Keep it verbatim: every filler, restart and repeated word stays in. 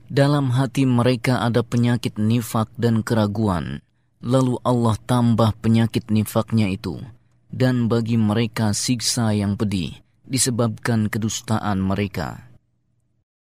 Dalam hati mereka ada penyakit nifak dan keraguan. Lalu Allah tambah penyakit nifaknya itu. Dan bagi mereka siksa yang pedih disebabkan kedustaan mereka.